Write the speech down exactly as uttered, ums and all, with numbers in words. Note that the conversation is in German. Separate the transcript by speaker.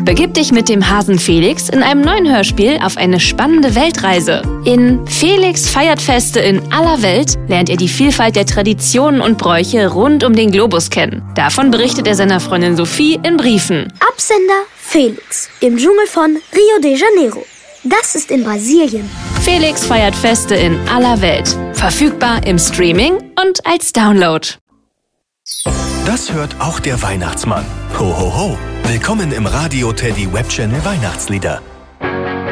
Speaker 1: Begib dich mit dem Hasen Felix in einem neuen Hörspiel auf eine spannende Weltreise. In Felix feiert Feste in aller Welt lernt ihr die Vielfalt der Traditionen und Bräuche rund um den Globus kennen. Davon berichtet er seiner Freundin Sophie in Briefen.
Speaker 2: Absender Felix im Dschungel von Rio de Janeiro. Das ist in Brasilien.
Speaker 1: Felix feiert Feste in aller Welt. Verfügbar im Streaming und als Download.
Speaker 3: Das hört auch der Weihnachtsmann. Ho, ho, ho. Willkommen im Radio Teddy Webchannel Weihnachtslieder.